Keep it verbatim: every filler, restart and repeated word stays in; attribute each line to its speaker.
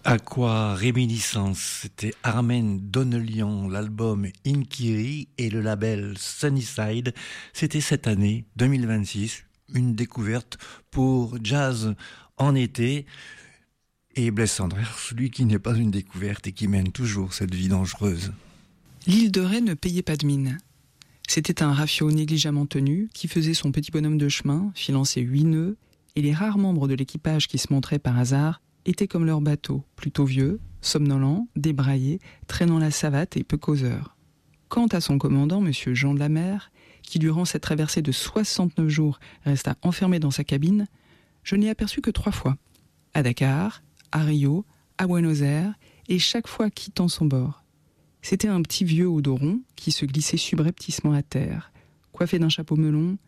Speaker 1: À quoi réminiscence, c'était Armen Donnelian, l'album Inkiri et le label Sunnyside. C'était cette année deux mille vingt-six, une découverte pour jazz en été. Et Blaise Sandrard, celui qui n'est pas une découverte et qui mène toujours cette vie dangereuse.
Speaker 2: L'île de Ré ne payait pas de mine. C'était un rafio négligemment tenu qui faisait son petit bonhomme de chemin, filant ses huit nœuds, et les rares membres de l'équipage qui se montraient par hasard étaient comme leur bateau, plutôt vieux, somnolent, débraillé, traînant la savate et peu causeur. Quant à son commandant, M. Jean de la Mer, qui durant cette traversée de soixante-neuf jours resta enfermé dans sa cabine, je n'ai aperçu que trois fois. À Dakar, à Rio, à Buenos Aires, et chaque fois quittant son bord. C'était un petit vieux au dos rond qui se glissait subrepticement à terre, coiffé d'un chapeau melon,